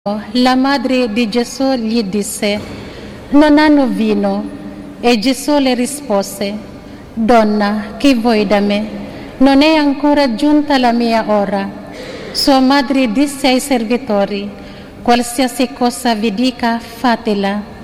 La madre di Gesù gli disse: non hanno vino. E Gesù le rispose: donna, che vuoi da me? Non è ancora giunta la mia ora. Sua madre disse ai servitori: qualsiasi cosa vi dica, fatela.